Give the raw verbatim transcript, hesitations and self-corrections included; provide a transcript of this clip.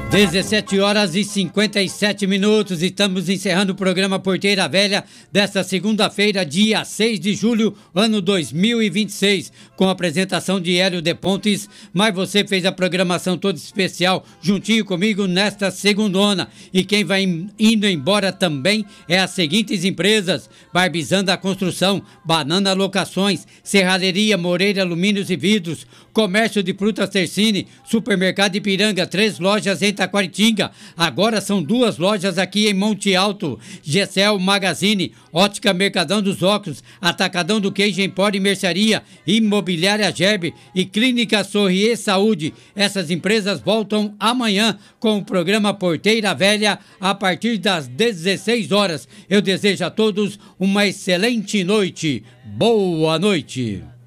dezessete horas e cinquenta e sete minutos, estamos encerrando o programa Porteira Velha desta segunda-feira, dia seis de julho, ano dois mil e vinte e seis, com a apresentação de Hélio de Pontes, mas você fez a programação toda especial juntinho comigo nesta segundona, e quem vai indo embora também é as seguintes empresas: Barbizanda Construção, Banana Locações, Serralheria Moreira Alumínios e Vidros, Comércio de Frutas Tercine, Supermercado Ipiranga, três lojas em Taquaritinga, agora são duas lojas aqui em Monte Alto, Gessel Magazine, Ótica Mercadão dos Óculos, Atacadão do Queijo Empório e Mercearia, Imobiliária Gerbe e Clínica Sorrier Saúde. Essas empresas voltam amanhã com o programa Porteira Velha a partir das dezesseis horas. Eu desejo a todos uma excelente noite. Boa noite.